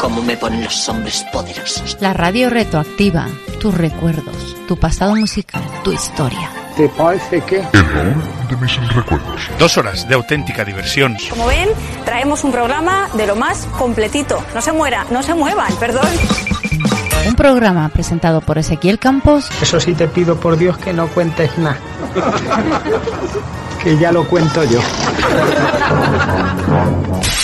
cómo me ponen los hombres poderosos. La radio retroactiva, tus recuerdos, tu pasado musical, tu historia. ¿Te parece que? El baúl de mis recuerdos. 2 horas de auténtica diversión. Como ven, traemos un programa de lo más completito. No se muevan, perdón. Un programa presentado por Ezequiel Campos. Eso sí te pido por Dios que no cuentes nada. Que ya lo cuento yo.